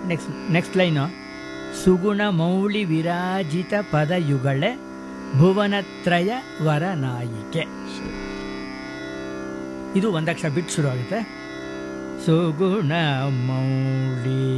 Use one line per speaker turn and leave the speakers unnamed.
Next line ಸುಗುಣ ಮೌಳಿ ವಿರಾಜಿತ ಪದಯುಗಳೆ ಭುವನತ್ರಯ ವರನಾಯಿಕೆ. ಇದು ಒಂದಕ್ಷರ ಬಿಟ್ಟು ಶುರು ಆಗುತ್ತೆ. ಸುಗುಣ ಮೌಳಿ